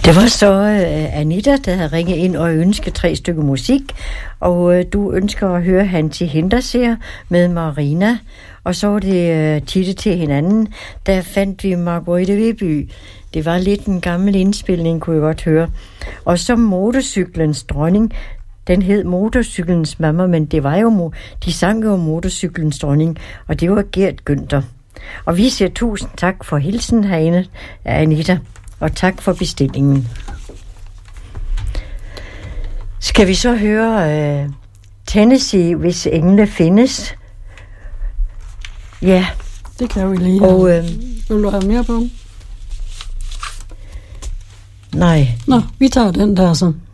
Det var så Anita, der havde ringet ind og ønsket 3 stykker musik, og du ønsker at høre Hansi Hinterseer med Marina, og så var det Titte til hinanden, der fandt vi Margrethe Viby. Det var lidt en gammel indspilning, kunne jeg godt høre. Og så Motorcyklens dronning, den hed Motorcyklens mamma, men det var jo, de sang jo Motorcyklens dronning, og det var Gert Günther. Og vi siger tusind tak for hilsen herinde, Anita, og tak for bestillingen. Skal vi så høre Tennessee, hvis engle findes? Ja. Det kan vi lige. Og, vil du have mere på? Nej. Nå, vi tager den der så.